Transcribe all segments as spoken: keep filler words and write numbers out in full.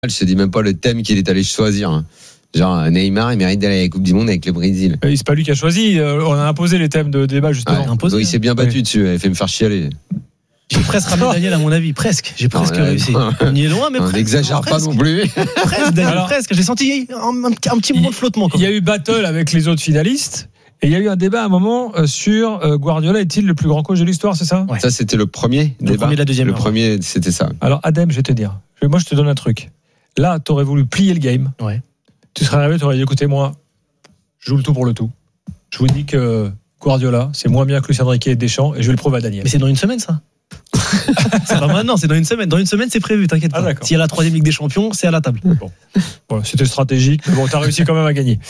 Je te dis même pas le thème qu'il est allé choisir. Hein. Genre Neymar, il mérite d'aller à la Coupe du Monde avec le Brésil. Et c'est pas lui qui a choisi. On a imposé les thèmes de débat justement. Ah, imposé, il s'est bien battu oui. dessus. Il fait me faire chialer. J'ai presque ramené Daniel à mon avis, presque. J'ai presque non, réussi. Non. On y est loin, mais on presque. n'exagère pas non plus. Presque, Daniel, Alors, presque. J'ai senti un, un, un petit moment de flottement. Il y a eu battle avec les autres finalistes. Et il y a eu un débat à un moment sur euh, Guardiola est-il le plus grand coach de l'histoire, c'est ça ouais. Ça, c'était le premier le débat. Premier de la deuxième le heure. premier, c'était ça. Alors, Adem, je vais te dire. Moi, je te donne un truc. Là, tu aurais voulu plier le game. Ouais. Tu serais arrivé, tu aurais dit écoutez, moi, je joue le tout pour le tout. Je vous dis que Guardiola, c'est moins bien que Luis Enrique et Deschamps, et je vais le prouver à Daniel. Mais c'est dans une semaine, ça. C'est pas maintenant, c'est dans une semaine. Dans une semaine, c'est prévu, t'inquiète pas. Ah, S'il y a la troisième Ligue des Champions, c'est à la table. Bon, voilà, c'était stratégique, mais bon, t'as réussi quand même à gagner.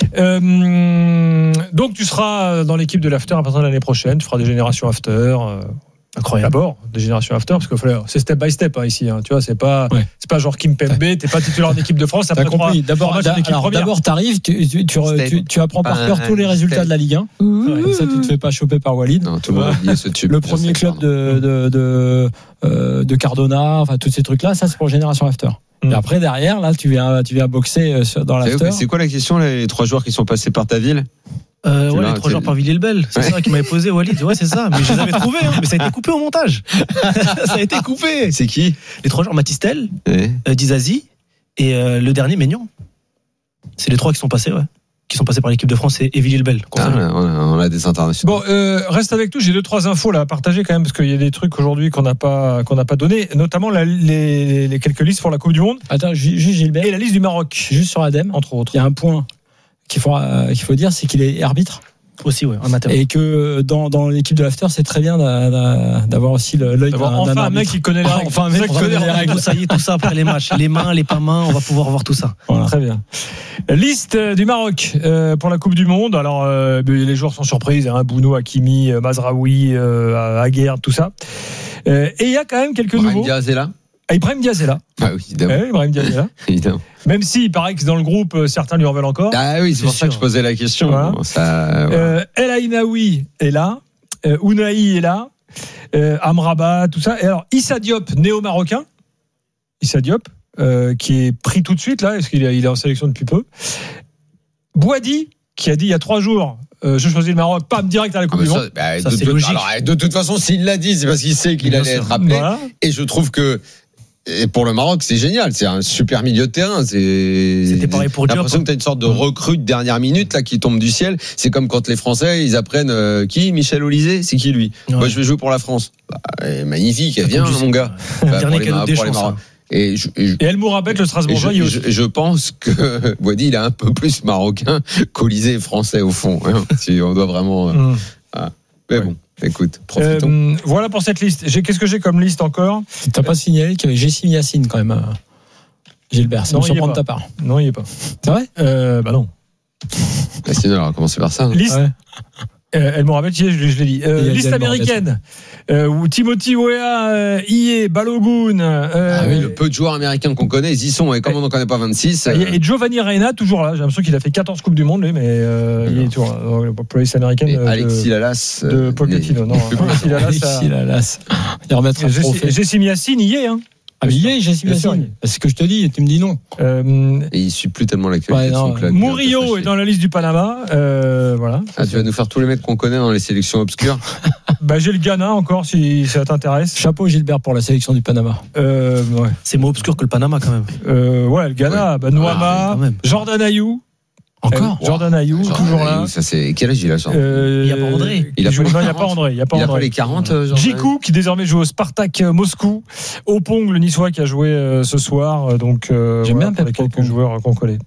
Euh, donc, tu seras dans l'équipe de l'After à partir de l'année prochaine. Tu feras des générations After. Euh, Incroyable. D'abord, des générations After, parce que c'est step by step hein, ici. Hein, tu vois, c'est pas, ouais. c'est pas genre Kim Pembe. T'es pas titulaire d'équipe de France. T'as compris. D'abord, d'abord, t'arrives, tu, tu, tu, tu, tu apprends par cœur tous les résultats step. de la Ligue un. Ouais, comme ça, tu te fais pas choper par Walid. Non, tout le monde a oublié ce tube. Le premier club de de de, euh, de Cardona, enfin tous ces trucs-là, ça c'est pour génération After. Et après derrière, là, tu viens, tu viens boxer dans l'After. C'est quoi la question, les trois joueurs qui sont passés par ta ville? Euh, ouais, là, les trois joueurs par Villiers-le-Bel, c'est ouais. ça qui m'avait posé Walid. Ouais, c'est ça. Mais je les avais trouvés, hein. Mais ça a été coupé au montage. Ça a été coupé. C'est qui? Les trois joueurs Matistel, ouais. euh, Dizazi et euh, le dernier Maignan. C'est les trois qui sont passés, ouais. Qui sont passés par l'équipe de France et, et Villiers-le-Bel. Ah, on, a, on a des internationaux. Bon, euh, reste avec nous. J'ai deux trois infos là à partager quand même parce qu'il y a des trucs aujourd'hui qu'on n'a pas qu'on n'a pas donné, notamment la, les, les quelques listes pour la Coupe du Monde. Attends, juste Gilbert. Et la liste du Maroc, juste sur Adem, entre autres. Il y a un point qu'il faut euh, qu'il faut dire, c'est qu'il est arbitre. Aussi, ouais, amateur. Et que dans, dans l'équipe de l'After, c'est très bien d'avoir aussi l'œil d'un, enfin d'un un mec qui connaît les règles. Enfin un mec qui connaît les règles. Ça y est, tout ça après les matchs. Les mains, les pas mains, on va pouvoir voir tout ça. Voilà. Très bien. Liste du Maroc euh, pour la Coupe du Monde. Alors, euh, les joueurs sont surprises. Hein, Bounou, Hakimi, Mazraoui, euh, Aguerd, tout ça. Euh, et il y a quand même quelques Brahim nouveaux. Diaz est là. Ah, Ibrahim Diaz est là. Ah oui, évidemment. Eh, Ibrahim Diaz est là. évidemment. Même s'il paraît que dans le groupe, certains lui en veulent encore. Ah oui, c'est, c'est pour sûr. ça que je posais la question. Voilà. Ça, voilà. euh, El Ainaoui est là. Euh, Ounahi est là. Euh, Amrabat, tout ça. Et alors, Issa Diop, néo-marocain. Issa Diop, euh, qui est pris tout de suite, là, parce qu'il est, il est en sélection depuis peu. Bouadi, qui a dit il y a trois jours. Euh, je choisis le Maroc, pas direct à la Coupe du Monde. Bah, ça, de, c'est de, logique. Alors, de toute façon, s'il l'a dit, c'est parce qu'il sait qu'il Bien allait sûr. être appelé. Voilà. Et je trouve que et pour le Maroc, c'est génial. C'est un super milieu de terrain. C'est, C'était pareil pour Diop. J'ai l'impression que tu as une sorte de recrue de dernière minute là qui tombe du ciel. C'est comme quand les Français ils apprennent euh, qui Michel Olysée, c'est qui lui ouais. Moi, je vais jouer pour la France. Bah, magnifique, viens mon gars. Ouais. Bah, dernier cadeau des chances. Et, je, et, je, et El Mourabet, le Strasbourgeois, je, je, je pense que Bouadi, il est un peu plus marocain qu'Olysée français au fond. Hein, si on doit vraiment. Mm. Ah. Mais ouais. bon. Écoute, profitons. Euh, voilà pour cette liste. J'ai, qu'est-ce que j'ai comme liste encore? T'as pas signalé qu'il y avait Jessim Yassine quand même, euh, Gilbert. Ça me surprend de ta part. Non, il est pas. C'est vrai? euh, Bah non. Yassine, alors, on va commencer par ça. Hein. Liste. Ouais. Euh, El Mourabet, je, je l'ai dit. Euh, liste américaine. Euh, où Timothy Weah euh, y est, Balogun. Euh, ah oui, le peu de joueurs américains qu'on connaît, ils y sont. Et comme on n'en connaît pas vingt-six. Euh... Et Giovanni Reina, toujours là. J'ai l'impression qu'il a fait quatorze Coupes du Monde, lui, mais euh, il est toujours là. Pour la liste américaine. Et de, Alexis Lalas. De Pochettino. Non, Alexis Lalas. Alexis Lalas. Il remettra le trophée. Jessim Yassine y est, hein. Ah, mais il y est, Jessim Yassine. C'est ce que je te dis, et tu me dis non. Euh, et il suit plus tellement l'actualité. Ouais, de son Murillo est dans la liste du Panama. Euh, voilà. Ah, tu vas nous faire tous les mecs qu'on connaît dans les sélections obscures. Bah, j'ai le Ghana encore, si ça t'intéresse. Chapeau Gilbert pour la sélection du Panama. Euh, ouais. C'est moins obscur que le Panama quand même. Euh, ouais, le Ghana, ouais. bah, Nouama, ah, Jordan Ayew. Encore euh, Jordan Ayew, Jordan toujours Ayew, là. Ça, c'est... Quel âge il a, Jordan euh, Il n'y a pas André. Il a joue... pas Non, il n'y a pas André. Il n'y a pas, il André. a pas les quarante. Euh, Djikou, qui désormais joue au Spartak Moscou. Opong, le Niçois, qui a joué euh, ce soir. Donc, euh, j'aime voilà, bien quelques Opong. Joueurs qu'on connaît.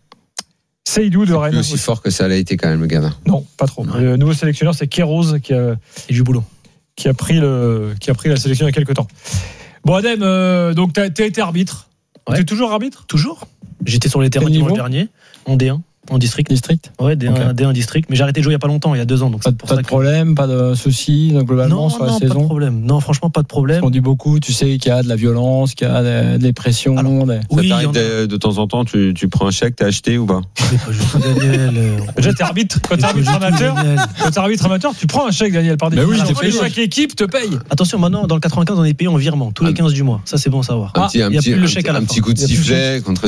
Seydou de Rennes. C'est aussi fort que ça l'a été quand même, le Ghana. Non, pas trop. Ouais. Le nouveau sélectionneur, c'est Kéros, qui a, et du boulot. Qui a pris le, qui a pris la sélection il y a quelques temps. Bon, Adem, euh, donc, tu as été arbitre. Ouais. Tu es toujours arbitre? Toujours. J'étais sur les terrains dimanche dernier, en D un. En district. District. Ouais, D un, Ok. D un district. Mais j'ai arrêté de jouer il y a pas longtemps, il y a deux ans. Donc Pas, c'est de- pour pas ça de que- problème, pas de soucis donc, globalement Non, sur la non, pas de saison. problème. Non, franchement, pas de problème. On dit beaucoup, tu sais qu'il y a de la violence, qu'il y a des, des pressions. Alors, des- Ça Oui, il y t'arrive en a. de, de temps en temps, tu, tu prends un chèque, t'as acheté ou pas? Mais pas juste Daniel. euh, Déjà, t'es arbitre. Quand t'es pas arbitre juste amateur, Daniel. quand t'es arbitre amateur, tu prends un chèque, Daniel, par Mais définition. oui, t'es payé. Chaque équipe te paye. Attention, maintenant, dans le quatre-vingt-quinze, on est payé en virement tous les Ah. quinze du mois. Ça, c'est bon à savoir. Un petit, un il y a petit, plus le un chèque petit- à la un fin. petit coup de Il y a plus le sifflet contre